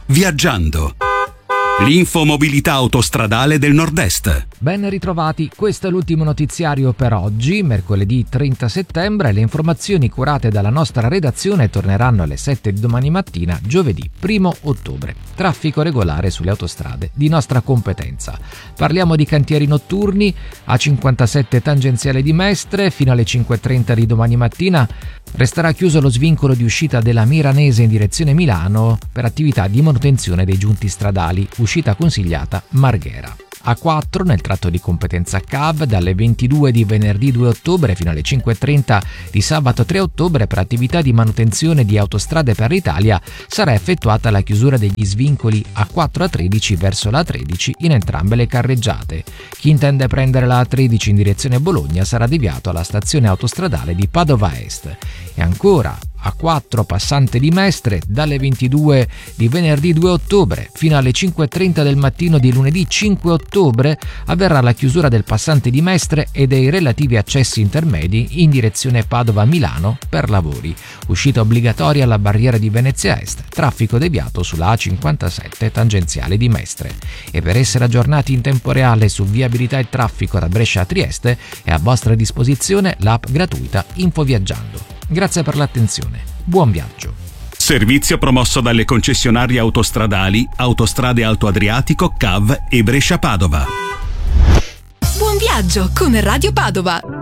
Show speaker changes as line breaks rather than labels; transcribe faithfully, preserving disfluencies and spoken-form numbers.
Viaggiando. L'infomobilità autostradale del Nord-Est.
Ben ritrovati, questo è l'ultimo notiziario per oggi, mercoledì trenta settembre. Le informazioni curate dalla nostra redazione torneranno alle sette di domani mattina, giovedì primo ottobre. Traffico regolare sulle autostrade di nostra competenza. Parliamo di cantieri notturni, A cinquantasette tangenziale di Mestre, fino alle cinque e trenta di domani mattina resterà chiuso lo svincolo di uscita della Miranese in direzione Milano per attività di manutenzione dei giunti stradali, uscita consigliata Marghera. A quattro nel tratto di competenza C A V dalle ventidue di venerdì due ottobre fino alle cinque e trenta di sabato tre ottobre per attività di manutenzione di Autostrade per l'Italia sarà effettuata la chiusura degli svincoli A quattro A tredici verso la A tredici in entrambe le carreggiate. Chi intende prendere la A tredici in direzione Bologna sarà deviato alla stazione autostradale di Padova Est. E ancora A quattro passante di Mestre dalle ventidue di venerdì due ottobre fino alle cinque e trenta del mattino di lunedì cinque ottobre avverrà la chiusura del passante di Mestre e dei relativi accessi intermedi in direzione Padova-Milano per lavori. Uscita obbligatoria alla barriera di Venezia Est, traffico deviato sulla A cinquantasette tangenziale di Mestre. E per essere aggiornati in tempo reale su viabilità e traffico da Brescia a Trieste è a vostra disposizione l'app gratuita InfoViaggiando. Grazie per l'attenzione. Buon viaggio.
Servizio promosso dalle concessionarie autostradali Autostrade Alto Adriatico, C A V e Brescia Padova.
Buon viaggio con Radio Padova.